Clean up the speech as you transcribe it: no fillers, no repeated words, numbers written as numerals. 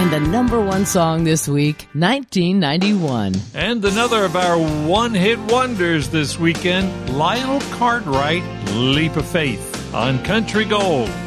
And the number one song this week, 1991. And another of our one-hit wonders this weekend, Lionel Cartwright, Leap of Faith on Country Gold.